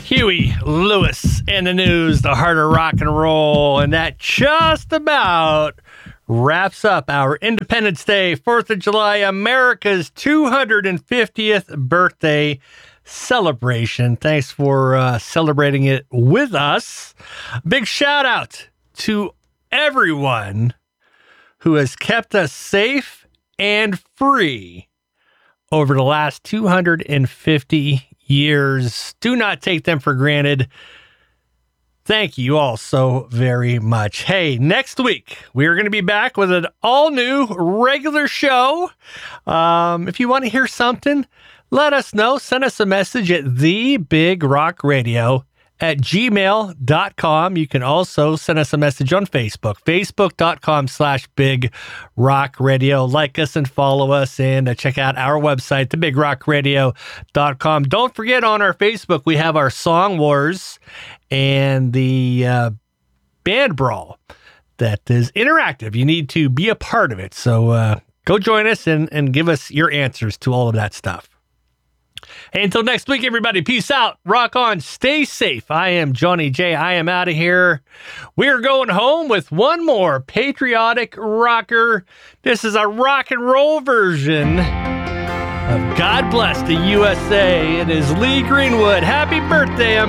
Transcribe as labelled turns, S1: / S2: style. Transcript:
S1: Huey Lewis and the News, the heart of rock and roll. And that just about wraps up our Independence Day, 4th of July, America's 250th birthday celebration. Thanks for celebrating it with us. Big shout out to everyone who has kept us safe and free over the last 250 years. Do not take them for granted. Thank you all so very much. Hey, next week, we are going to be back with an all-new regular show. If you want to hear something, let us know. Send us a message at thebigrockradio@gmail.com. You can also send us a message on Facebook, facebook.com/bigrockradio. Like us and follow us, and check out our website, thebigrockradio.com. Don't forget, on our Facebook, we have our Song Wars and the Band Brawl that is interactive. You need to be a part of it. So go join us and give us your answers to all of that stuff. Hey, until next week, everybody, peace out, rock on, stay safe. I am Johnny J. I am out of here. We're going home with one more patriotic rocker. This is a rock and roll version of God Bless the USA. It is Lee Greenwood. Happy birthday, America.